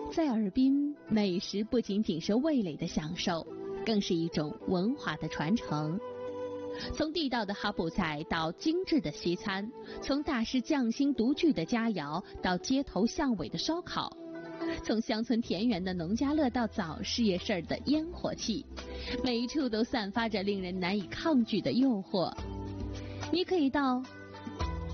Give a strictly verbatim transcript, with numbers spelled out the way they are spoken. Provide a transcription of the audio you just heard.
在尔滨，美食不仅仅是味蕾的享受，更是一种文化的传承。从地道的哈布菜到精致的西餐，从大师匠心独具的佳肴到街头巷尾的烧烤，从乡村田园的农家乐到早市夜市的烟火气，每一处都散发着令人难以抗拒的诱惑。你可以到